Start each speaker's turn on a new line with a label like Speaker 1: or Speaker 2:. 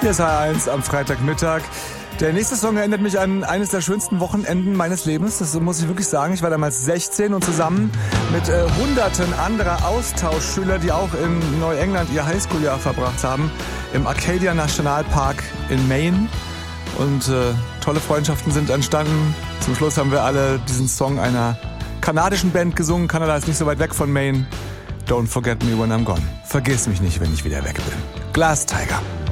Speaker 1: Hier ist H1 am Freitagmittag. Der nächste Song erinnert mich an eines der schönsten Wochenenden meines Lebens. Das muss ich wirklich sagen. Ich war damals 16 und zusammen mit Hunderten anderer Austauschschüler, die auch in Neuengland ihr Highschool-Jahr verbracht haben, im Acadia Nationalpark in Maine. Und tolle Freundschaften sind entstanden. Zum Schluss haben wir alle diesen Song einer kanadischen Band gesungen. Kanada ist nicht so weit weg von Maine. Don't forget me when I'm gone. Vergiss mich nicht, wenn ich wieder weg bin. Glass Tiger.